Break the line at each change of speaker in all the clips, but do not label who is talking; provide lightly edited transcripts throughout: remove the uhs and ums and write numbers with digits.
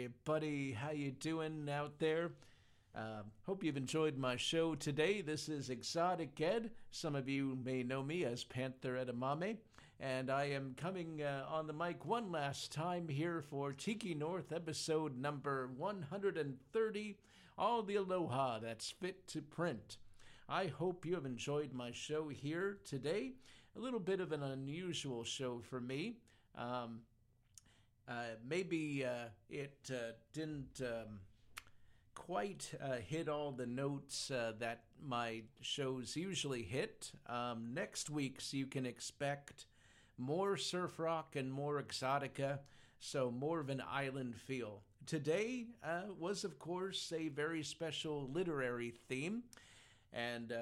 buddy. How you doing out there? Hope you've enjoyed my show today. This is Exotic Ed. Some of you may know me as Panther Edamame, and I am coming on the mic one last time here for Tiki North episode number 130, All the Aloha That's Fit to Print. I hope you have enjoyed my show here today. A little bit of an unusual show for me. Maybe it didn't quite hit all the notes that my shows usually hit. Next week's you can expect more surf rock and more exotica, so more of an island feel. Today was, of course, a very special literary theme, and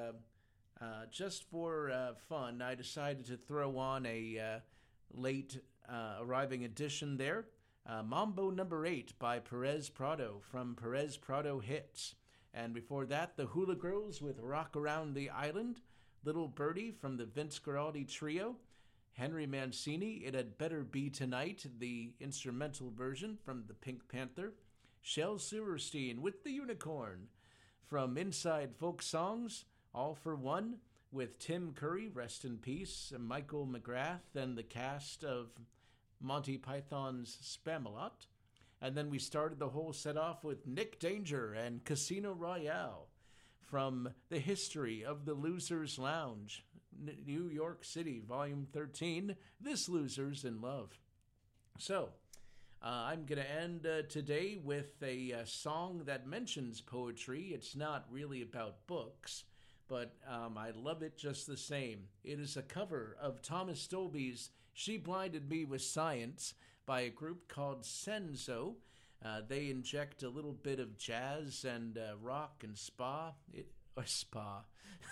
just for fun, I decided to throw on a late arriving edition there. Mambo Number 8 by Perez Prado from Perez Prado Hits. And before that, the Hula Girls with Rock Around the Island. Little Birdie from the Vince Guaraldi Trio. Henry Mancini, It Had Better Be Tonight, the instrumental version from the Pink Panther. Shel Silverstein with The Unicorn. From Inside Folk Songs, All for One, with Tim Curry, rest in peace, Michael McGrath, and the cast of Monty Python's Spamalot. And then we started the whole set off with Nick Danger and Casino Royale from The History of the Losers Lounge, New York City, Volume 13, This Loser's in Love. So, I'm going to end today with a song that mentions poetry. It's not really about books, but I love it just the same. It is a cover of Thomas Dolby's She Blinded Me with Science by a group called Senzo. They inject a little bit of jazz and rock and spa. Spa.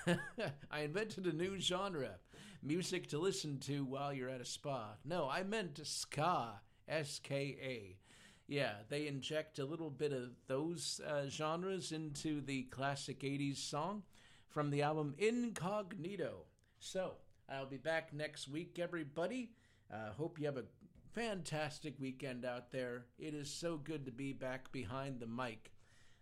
I invented a new genre. Music to listen to while you're at a spa. No, I meant ska. S-K-A. Yeah, they inject a little bit of those genres into the classic 80s song from the album Incognito. So, I'll be back next week, everybody. Hope you have a fantastic weekend out there. It is so good to be back behind the mic.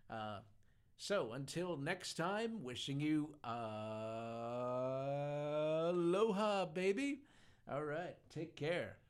So, until next time, wishing you aloha, baby. All right, take care.